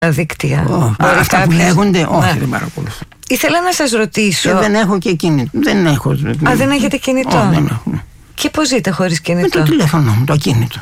δίκτυα. Αυτά που λέγονται, όχι, δεν παρακολουθώ. Ήθελα να σας ρωτήσω. Και δεν έχω και κινητό. Δεν έχω. Δεν έχετε κινητό? Όχι, δεν έχω. Και πώς ζείτε χωρίς κινητό? Με το τηλέφωνο μου, το ακίνητο.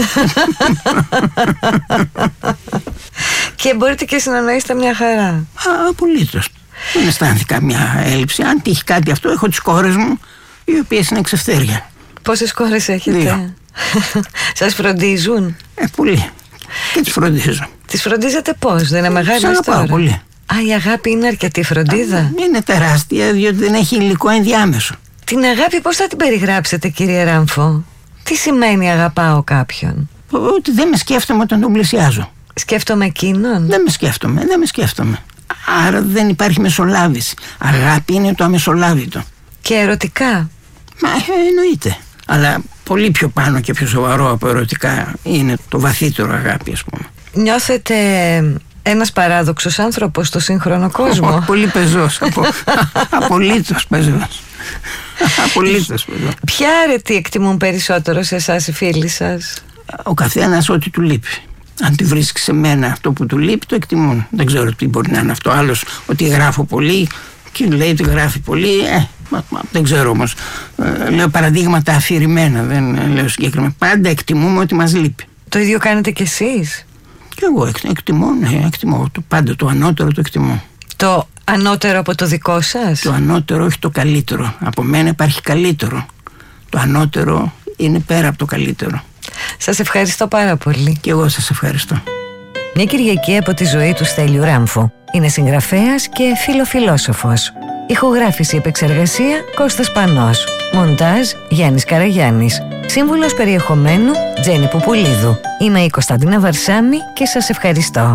Και μπορείτε και συνεννοείστε μια χαρά? Απολύτως. Δεν αισθάνθηκα μια έλλειψη. Αν τύχει κάτι αυτό, έχω τις κόρες μου, οι οποίες είναι εξευτέρια. Πόσες κόρες έχετε? 2. Σας φροντίζουν? Πολύ. Και τις φροντίζω. Τις φροντίζετε πώς? Δεν είναι μεγάλες τώρα? Πολύ. Η αγάπη είναι αρκετή φροντίδα? Είναι τεράστια, διότι δεν έχει υλικό ενδιάμεσο. Την αγάπη πώς θα την περιγράψετε, κύριε Ράμφο? Τι σημαίνει αγαπάω κάποιον? Ότι δεν με σκέφτομαι όταν τον πλησιάζω. Σκέφτομαι εκείνον? Δεν με σκέφτομαι. Άρα δεν υπάρχει μεσολάβηση. Αγάπη είναι το αμεσολάβητο. Και ερωτικά? Εννοείται. Αλλά πολύ πιο πάνω και πιο σοβαρό από ερωτικά είναι το βαθύτερο αγάπη, ας πούμε. Νιώθετε ένας παράδοξος άνθρωπος στο σύγχρονο κόσμο? Πολύ πεζός. Απολύτως πεζός. Απολύτως πεζός. Ποια αρετή εκτιμούν περισσότερο σε εσάς οι φίλοι σας? Ο καθένας ό,τι του λείπει. Αν τη βρίσκει σε μένα αυτό που του λείπει, το εκτιμούν. Δεν ξέρω τι μπορεί να είναι αυτό. Άλλος ότι γράφω πολύ και λέει ότι γράφει πολύ. Δεν ξέρω όμως. Λέω παραδείγματα αφηρημένα, δεν λέω συγκεκριμένα. Πάντα εκτιμούμε ότι μας λείπει. Το ίδιο κάνετε κι εσείς? Και εγώ εκτιμώ. Πάντα το ανώτερο το εκτιμώ. Το ανώτερο από το δικό σας? Το ανώτερο, όχι το καλύτερο. Από μένα υπάρχει καλύτερο. Το ανώτερο είναι πέρα από το καλύτερο. Σας ευχαριστώ πάρα πολύ. Και εγώ σας ευχαριστώ. Μια Κυριακή από τη ζωή του Στέλιου Ράμφου. Είναι συγγραφέας και φιλοφιλόσοφος. Ηχογράφηση επεξεργασία Κώστας Πανός. Μοντάζ Γιάννης Καραγιάννης. Σύμβουλος περιεχομένου Τζέννη Πουπουλίδου. Είμαι η Κωνσταντίνα Βαρσάμη και σας ευχαριστώ.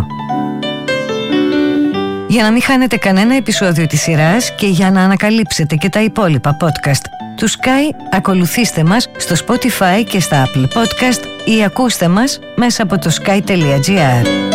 Για να μην χάνετε κανένα επεισόδιο της σειράς και για να ανακαλύψετε και τα υπόλοιπα podcast του Sky, ακολουθήστε μας στο Spotify και στα Apple Podcast ή ακούστε μας μέσα από το sky.gr.